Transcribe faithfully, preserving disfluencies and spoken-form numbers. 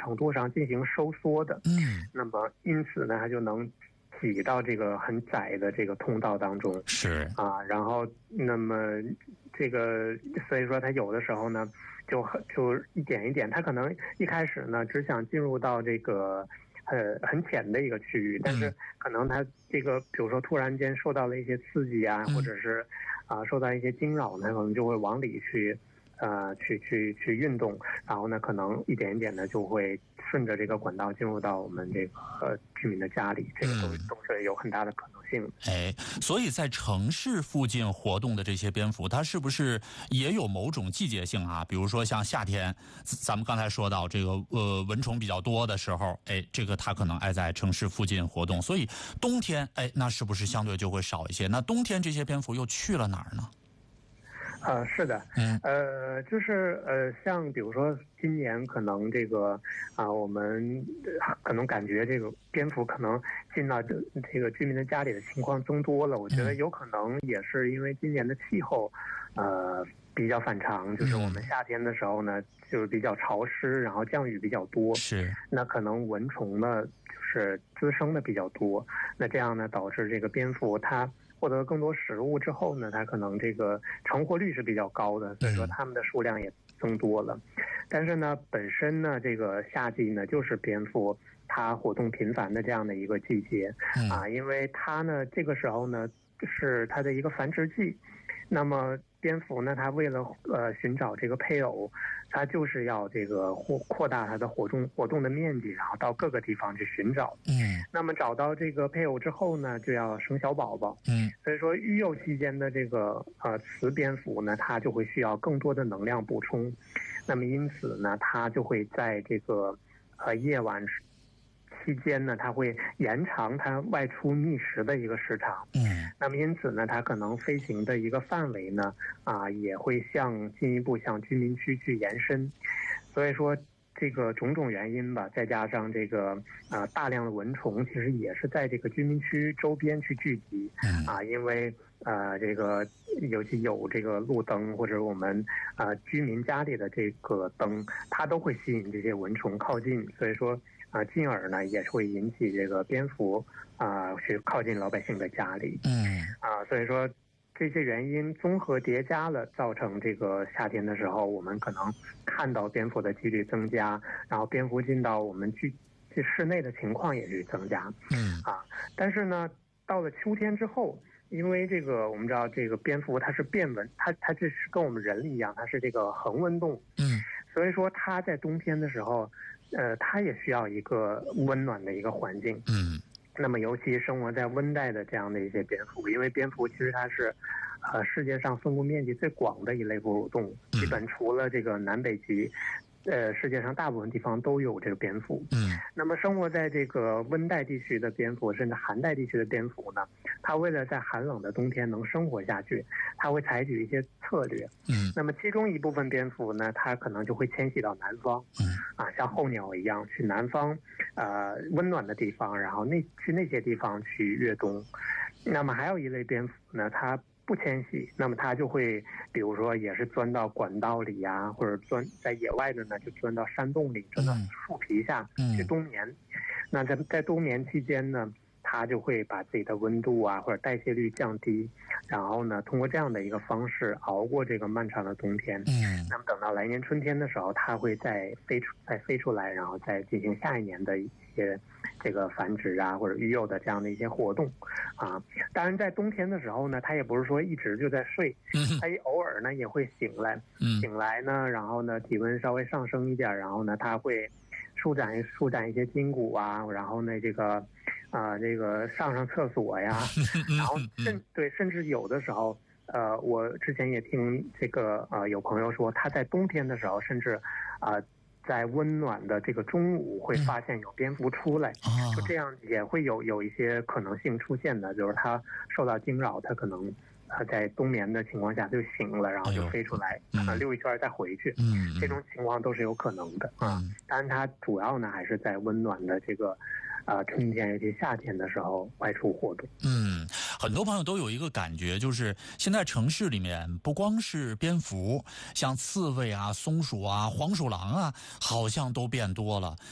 程度上进行收缩的。 嗯， 那么因此呢，它就能挤到这个很窄的这个通道当中。 是啊，然后那么这个所以说它有的时候呢，就很就一点一点，它可能一开始呢只想进入到这个呃很浅的一个区域，但是可能它这个比如说突然间受到了一些刺激啊，或者是啊、呃、受到一些惊扰呢，可能就会往里去。呃，去去去运动，然后呢，可能一点一点的就会顺着这个管道进入到我们这个呃居民的家里，这个都、嗯、都是有很大的可能性。 哎，所以在城市附近活动的这些蝙蝠，它是不是也有某种季节性啊？比如说像夏天，咱们刚才说到这个呃蚊虫比较多的时候，哎，这个它可能爱在城市附近活动，所以冬天，哎，那是不是相对就会少一些？那冬天这些蝙蝠又去了哪儿呢？ 呃，是的， 嗯， 呃，就是呃，像比如说今年可能这个啊、呃，我们可能感觉这个蝙蝠可能进到这这个居民的家里的情况增多了。我觉得有可能也是因为今年的气候，呃，比较反常，就是我们夏天的时候呢，就是比较潮湿，然后降雨比较多， 是， 那可能蚊虫呢就是滋生的比较多，那这样呢导致这个蝙蝠它获得更多食物之后呢，它可能这个成活率是比较高的，所以说它们的数量也增多了。但是呢，本身呢，这个夏季呢，就是蝙蝠它活动频繁的这样的一个季节啊，因为它呢这个时候呢是它的一个繁殖季，那么蝙蝠呢，它为了呃寻找这个配偶，它就是要这个扩扩大它的活动活动的面积，然后到各个地方去寻找。 嗯， 那么找到这个配偶之后呢，就要生小宝宝。 嗯， 所以说育幼期间的这个呃雌蝙蝠呢，它就会需要更多的能量补充。那么因此呢，它就会在这个呃夜晚期间呢，它会延长它外出觅食的一个时长。 嗯， 那么因此呢，它可能飞行的一个范围呢，啊，也会向进一步向居民区去延伸。所以说，这个种种原因吧，再加上这个啊、呃、大量的蚊虫，其实也是在这个居民区周边去聚集。啊，因为呃这个尤其有这个路灯或者我们啊、呃、居民家里的这个灯，它都会吸引这些蚊虫靠近，所以说。啊，进而呢也是会引起这个蝙蝠啊去靠近老百姓的家里。 嗯， 啊，所以说这些原因综合叠加了，造成这个夏天的时候，我们可能看到蝙蝠的几率增加，然后蝙蝠进到我们居这室内的情况也是增加。 嗯， 啊，但是呢，到了秋天之后，因为这个我们知道这个蝙蝠它是变温，它它这是跟我们人一样，它是这个恒温动物。 嗯， 所以说它在冬天的时候。呃，它也需要一个温暖的一个环境。 嗯， 那么尤其生活在温带的这样的一些蝙蝠，因为蝙蝠其实它是，呃，世界上分布面积最广的一类哺乳动物，基本除了这个南北极，呃，世界上大部分地方都有这个蝙蝠。 嗯， 那么生活在这个温带地区的蝙蝠，甚至寒带地区的蝙蝠呢，它为了在寒冷的冬天能生活下去，它会采取一些策略。 嗯， 那么其中一部分蝙蝠呢，它可能就会迁徙到南方。 嗯， 啊，像候鸟一样去南方，呃，温暖的地方，然后那去那些地方去越冬。那么还有一类蝙蝠呢，它不迁徙，那么它就会，比如说也是钻到管道里呀、啊，或者钻在野外的呢，就钻到山洞里，钻到树皮下去冬眠。嗯、那在在冬眠期间呢，它就会把自己的温度啊或者代谢率降低，然后呢，通过这样的一个方式熬过这个漫长的冬天。 嗯， 那么等到来年春天的时候，它会再飞出再飞出来，然后再进行下一年的一些这个繁殖啊或者育幼的这样的一些活动啊。当然在冬天的时候呢，它也不是说一直就在睡，它一偶尔呢也会醒来，醒来呢，然后呢体温稍微上升一点，然后呢它会舒展舒展一些筋骨啊，然后呢这个啊、呃、这个上上厕所呀，然后甚对甚至有的时候。呃，我之前也听这个呃有朋友说，他在冬天的时候，甚至啊、呃、在温暖的这个中午会发现有蝙蝠出来，嗯、就这样也会有有一些可能性出现的，就是他受到惊扰，他可能呃在冬眠的情况下就醒了，然后就飞出来，啊、哎、溜一圈再回去，嗯，这种情况都是有可能的啊。嗯、当然，它主要呢还是在温暖的这个啊、呃、春天尤其夏天的时候外出活动， 嗯。很多朋友都有一个感觉，就是现在城市里面不光是蝙蝠，像刺猬啊、松鼠啊、黄鼠狼啊，好像都变多了。